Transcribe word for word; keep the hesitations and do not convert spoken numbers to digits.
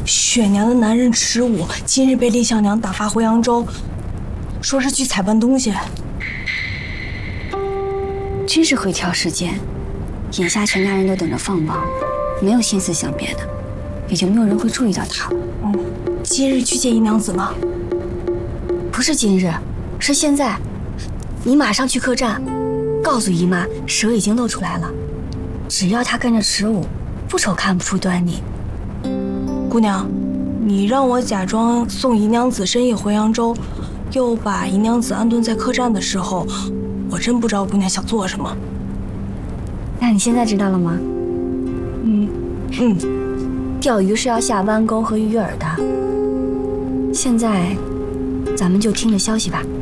雪娘的男人迟武今日被丽香娘打发回扬州，说是去采办东西。 真是会挑时间。眼下全家人都等着放榜，没有心思想别的，也就没有人会注意到他。 嗯，今日去见姨娘子吗？ 不是今日，是现在。你马上去客栈，告诉姨妈蛇已经露出来了，只要她跟着迟武，不愁看不出端倪。 姑娘，你让我假装送姨娘子深夜回扬州，又把姨娘子安顿在客栈的时候，我真不知道姑娘想做什么。 那你现在知道了吗？ 嗯嗯， 钓鱼是要下弯钩和鱼饵的。现在，咱们就听着消息吧。